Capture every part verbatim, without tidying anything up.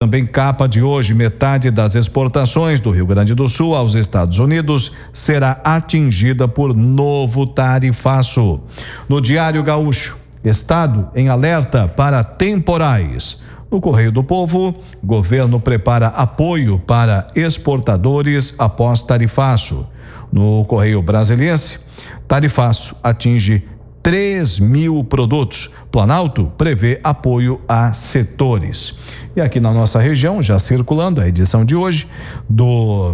também capa de hoje, metade das exportações do Rio Grande do Sul aos Estados Unidos será atingida por novo tarifaço. No Diário Gaúcho, estado em alerta para temporais. No Correio do Povo, governo prepara apoio para exportadores após tarifaço. No Correio Brasiliense, tarifaço atinge três mil produtos. Planalto prevê apoio a setores. E aqui na nossa região, já circulando a edição de hoje do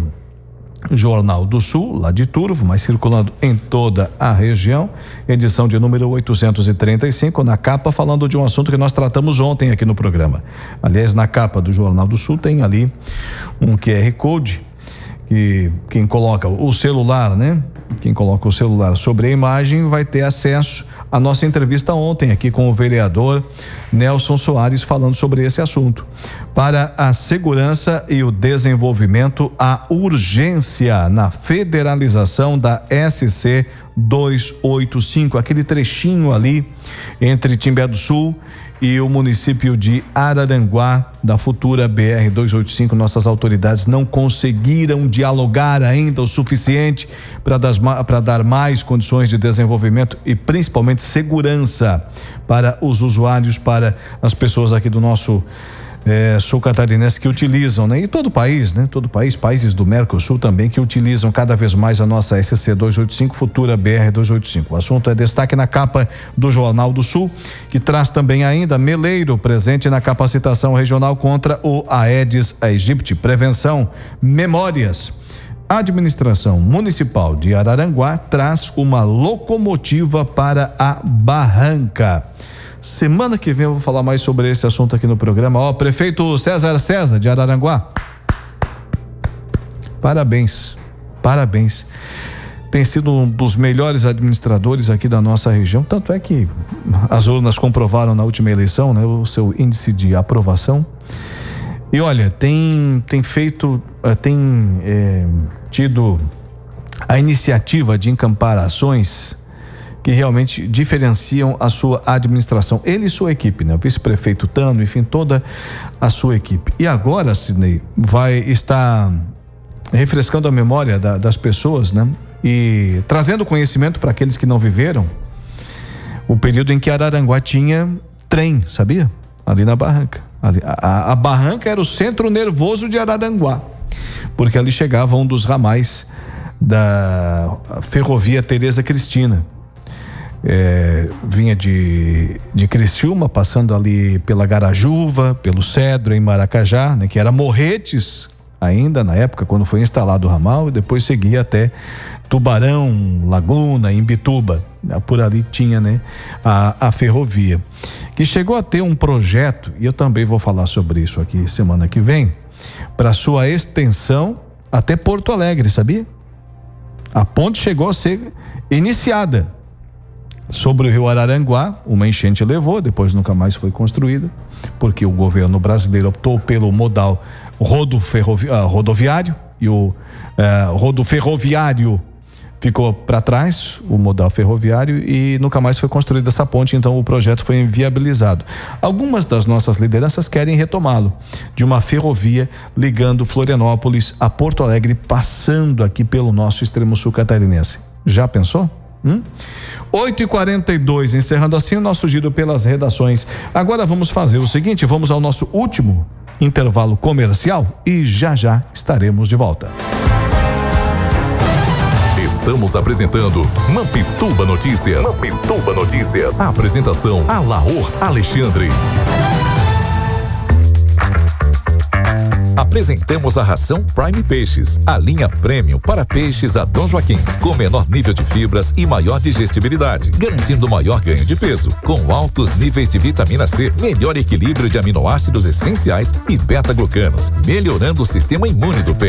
Jornal do Sul, lá de Turvo, mas circulando em toda a região, edição de número oitocentos e trinta e cinco, na capa falando de um assunto que nós tratamos ontem aqui no programa. Aliás, na capa do Jornal do Sul tem ali um Q R Code que quem coloca o celular, né? Quem coloca o celular sobre a imagem vai ter acesso à nossa entrevista ontem aqui com o vereador Nelson Soares falando sobre esse assunto. Para a segurança e o desenvolvimento, a urgência na federalização da S C duzentos e oitenta e cinco, aquele trechinho ali entre Timbé do Sul e o município de Araranguá, da futura B R duzentos e oitenta e cinco. Nossas autoridades não conseguiram dialogar ainda o suficiente para para dar mais condições de desenvolvimento e principalmente segurança para os usuários, para as pessoas aqui do nosso É, sul catarinense que utilizam, né? E todo o país, né? Todo o país, países do Mercosul também que utilizam cada vez mais a nossa S C duzentos e oitenta e cinco, futura B R duzentos e oitenta e cinco. O assunto é destaque na capa do Jornal do Sul, que traz também ainda Meleiro presente na capacitação regional contra o Aedes aegypti, prevenção, memórias. A administração municipal de Araranguá traz uma locomotiva para a Barranca. Semana que vem eu vou falar mais sobre esse assunto aqui no programa. Ó, prefeito César César de Araranguá. Parabéns, parabéns. Tem sido um dos melhores administradores aqui da nossa região. Tanto é que as urnas comprovaram na última eleição, né, o seu índice de aprovação. E olha, tem, tem feito, tem é, tido a iniciativa de encampar ações que realmente diferenciam a sua administração. Ele e sua equipe, né? O vice-prefeito Tano, enfim, toda a sua equipe. E agora, Sidney, vai estar refrescando a memória da, das pessoas, né? E trazendo conhecimento para aqueles que não viveram o período em que Araranguá tinha trem, sabia? Ali na Barranca. Ali, a, a Barranca era o centro nervoso de Araranguá, porque ali chegava um dos ramais da ferrovia Tereza Cristina. É, vinha de, de Criciúma, passando ali pela Garajuva, pelo Cedro, em Maracajá, né, que era Morretes ainda na época quando foi instalado o ramal, e depois seguia até Tubarão, Laguna, Imbituba. Por ali tinha, né, a, a ferrovia, que chegou a ter um projeto, e eu também vou falar sobre isso aqui semana que vem, para sua extensão até Porto Alegre, sabia? A ponte chegou a ser iniciada sobre o rio Araranguá, uma enchente levou, depois nunca mais foi construída, porque o governo brasileiro optou pelo modal rodo ferrovi, uh, rodoviário, e o uh, rodo ferroviário ficou para trás, o modal ferroviário, e nunca mais foi construída essa ponte, então o projeto foi inviabilizado. Algumas das nossas lideranças querem retomá-lo, de uma ferrovia ligando Florianópolis a Porto Alegre, passando aqui pelo nosso extremo sul catarinense. Já pensou? Hum? oito e quarenta e dois, encerrando assim o nosso giro pelas redações. Agora vamos fazer o seguinte, vamos ao nosso último intervalo comercial e já já estaremos de volta. Estamos apresentando Mampituba Notícias. Mampituba Notícias. A apresentação Alaor Alexandre. Apresentamos a ração Prime Peixes, a linha premium para peixes da Dom Joaquim, com menor nível de fibras e maior digestibilidade, garantindo maior ganho de peso, com altos níveis de vitamina C, melhor equilíbrio de aminoácidos essenciais e beta-glucanos, melhorando o sistema imune do peixe.